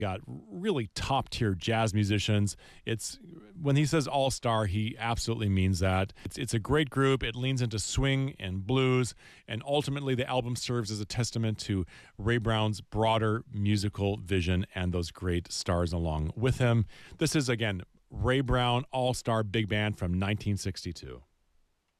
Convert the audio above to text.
got really top-tier jazz musicians. It's when he says all-star, he absolutely means that. It's a great group. It leans into swing and blues, and ultimately the album serves as a testament to Ray Brown's broader musical vision and those great stars along with him. This is, again, Ray Brown All-Star Big Band from 1962.